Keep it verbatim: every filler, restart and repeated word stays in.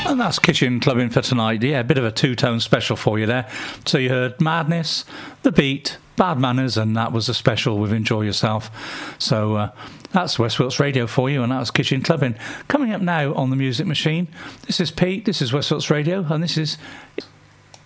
And that's Kitchen Clubbing for tonight. Yeah, a bit of a two-tone special for you there. So you heard Madness, The Beat, Bad Manners, and that was a special with Enjoy Yourself. So uh, that's West Wilts Radio for you, and that was Kitchen Clubbing. Coming up now on the Music Machine, this is Pete, this is West Wilts Radio, and this is